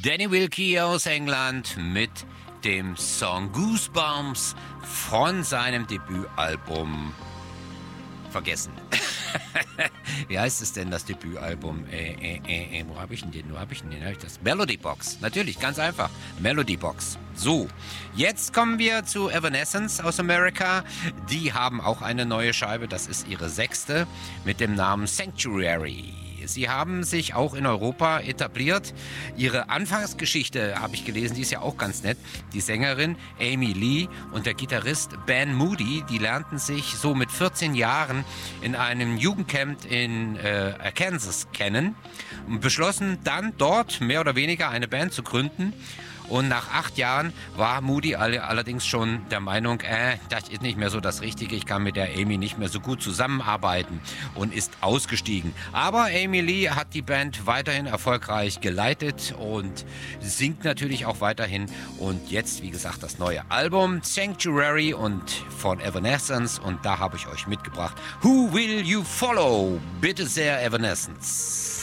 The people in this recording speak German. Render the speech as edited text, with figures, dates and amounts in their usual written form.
Danny Wilkie aus England mit dem Song Goosebumps von seinem Debütalbum vergessen. Wie heißt es denn, das Debütalbum? Wo habe ich denn den? Habe ich das? Melody Box. Natürlich, ganz einfach. Melody Box. So, jetzt kommen wir zu Evanescence aus Amerika. Die haben auch eine neue Scheibe. Das ist ihre 6. mit dem Namen Sanctuary. Sie haben sich auch in Europa etabliert. Ihre Anfangsgeschichte, habe ich gelesen, die ist ja auch ganz nett. Die Sängerin Amy Lee und der Gitarrist Ben Moody, die lernten sich so mit 14 Jahren in einem Jugendcamp in Arkansas kennen und beschlossen dann dort mehr oder weniger eine Band zu gründen. Und nach 8 Jahren war Moody allerdings schon der Meinung, das ist nicht mehr so das Richtige, ich kann mit der Amy nicht mehr so gut zusammenarbeiten und ist ausgestiegen. Aber Amy Lee hat die Band weiterhin erfolgreich geleitet und singt natürlich auch weiterhin. Und jetzt, wie gesagt, das neue Album Sanctuary und von Evanescence, und da habe ich euch mitgebracht Who Will You Follow? Bitte sehr, Evanescence.